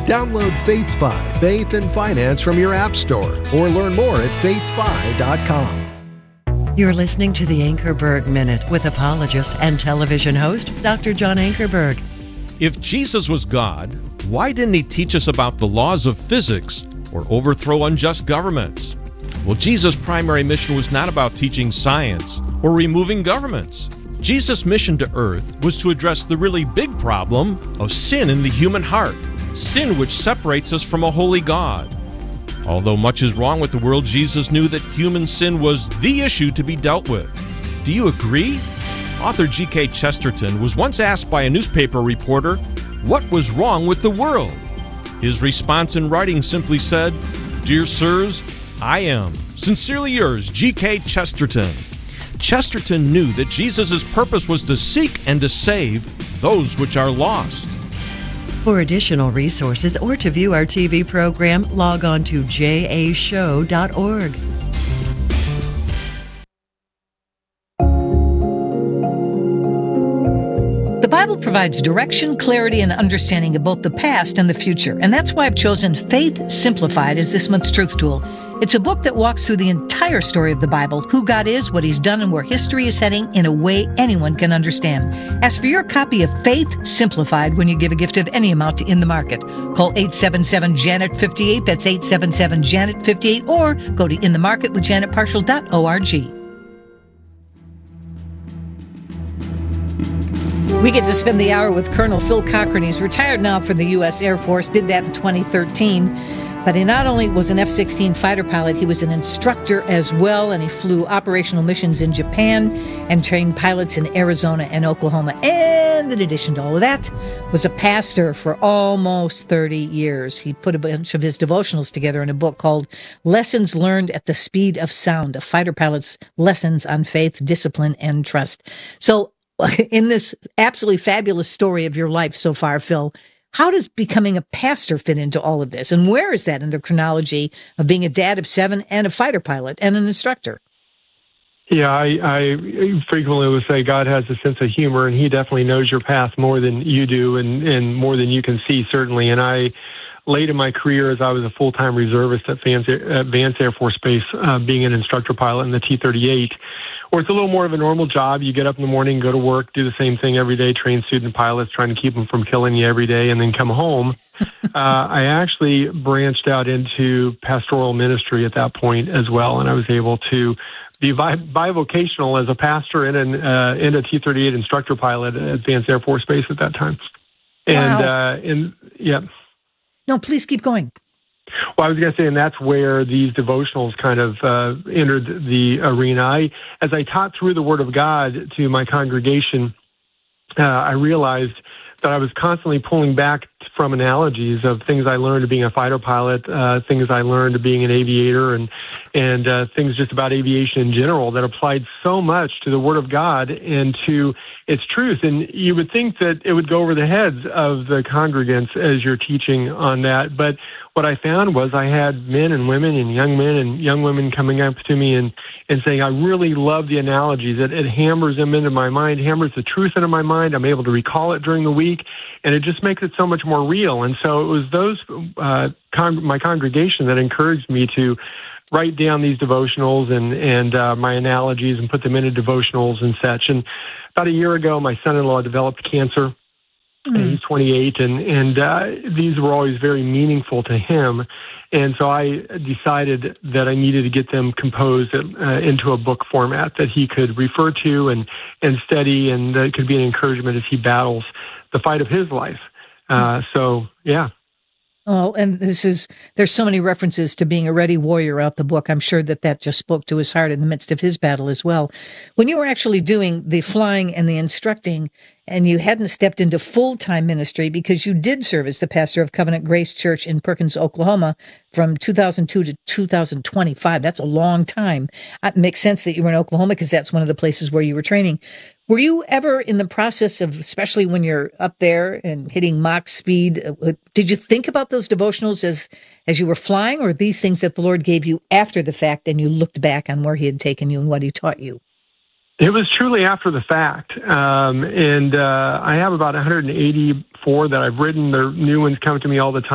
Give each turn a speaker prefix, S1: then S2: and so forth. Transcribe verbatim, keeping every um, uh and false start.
S1: Download Faith five, Faith and Finance from your app store or learn more at faith five dot com.
S2: You're listening to the Ankerberg Minute with apologist and television host, Doctor John Ankerberg.
S3: If Jesus was God, why didn't he teach us about the laws of physics or overthrow unjust governments? Well, Jesus' primary mission was not about teaching science or removing governments. Jesus' mission to earth was to address the really big problem of sin in the human heart, sin which separates us from a holy God. Although much is wrong with the world, Jesus knew that human sin was the issue to be dealt with. Do you agree? Author G K Chesterton was once asked by a newspaper reporter what was wrong with the world. His response in writing simply said, "Dear sirs, I am. Sincerely yours, G K Chesterton." Chesterton knew that Jesus' purpose was to seek and to save those which are lost.
S2: For additional resources or to view our T V program, log on to j a show dot org.
S4: The Bible provides direction, clarity, and understanding of both the past and the future, and that's why I've chosen Faith Simplified as this month's truth tool. It's a book that walks through the entire story of the Bible, who God is, what He's done, and where history is heading in a way anyone can understand. Ask for your copy of Faith Simplified when you give a gift of any amount to In the Market. Call eight seven seven, Janet fifty-eight, that's eight seven seven, Janet fifty-eight, or go to in the market with janet partial dot org. We get to spend the hour with Colonel Phil Cochran. He's retired now from the U S Air Force, did that in twenty thirteen. But he not only was an F sixteen fighter pilot, he was an instructor as well, and he flew operational missions in Japan and trained pilots in Arizona and Oklahoma. And in addition to all of that, was a pastor for almost thirty years. He put a bunch of his devotionals together in a book called Lessons Learned at the Speed of Sound, a fighter pilot's lessons on faith, discipline, and trust. So in this absolutely fabulous story of your life so far, Phil, how does becoming a pastor fit into all of this? And where is that in the chronology of being a dad of seven and a fighter pilot and an instructor?
S5: Yeah, I, I frequently would say God has a sense of humor, and He definitely knows your path more than you do and, and more than you can see, certainly. And I, late in my career, as I was a full-time reservist at Vance Air Force Base, uh, being an instructor pilot in the T thirty-eight, or it's a little more of a normal job. You get up in the morning, go to work, do the same thing every day, train student pilots, trying to keep them from killing you every day, and then come home. uh, I actually branched out into pastoral ministry at that point as well, and I was able to be bi- bivocational as a pastor and, an, uh, and a T thirty-eight instructor pilot at Vance Air Force Base at that time. And,
S4: wow.
S5: uh, and yeah.
S4: No, please keep going.
S5: Well, I was going to say, and that's where these devotionals kind of uh, entered the arena. I, as I taught through the Word of God to my congregation, uh, I realized that I was constantly pulling back from analogies of things I learned being a fighter pilot, uh, things I learned being an aviator, and and uh, things just about aviation in general that applied so much to the Word of God and to its truth. And you would think that it would go over the heads of the congregants as you're teaching on that, but what I found was I had men and women and young men and young women coming up to me and, and saying, I really love the analogies. It, it hammers them into my mind, hammers the truth into my mind. I'm able to recall it during the week, and it just makes it so much more real. And so it was those, uh, con- my congregation that encouraged me to write down these devotionals and, and uh, my analogies and put them into devotionals and such. And about a year ago, my son-in-law developed cancer. Mm. And he's twenty-eight, and, and uh, these were always very meaningful to him. And so I decided that I needed to get them composed uh, into a book format that he could refer to and, and study, and that could be an encouragement as he battles the fight of his life. Uh, so, yeah.
S4: Oh, and this is, there's so many references to being a ready warrior out the book. I'm sure that that just spoke to his heart in the midst of his battle as well. When you were actually doing the flying and the instructing, and you hadn't stepped into full-time ministry because you did serve as the pastor of Covenant Grace Church in Perkins, Oklahoma from two thousand two to two thousand twenty-five. That's a long time. It makes sense that you were in Oklahoma because that's one of the places where you were training. Were you ever in the process of, especially when you're up there and hitting Mach speed, uh, did you think about those devotionals as, as you were flying, or these things that the Lord gave you after the fact and you looked back on where He had taken you and what He taught you?
S5: It was truly after the fact, um, and uh, I have about one hundred eighty-four that I've written. The new ones come to me all the time.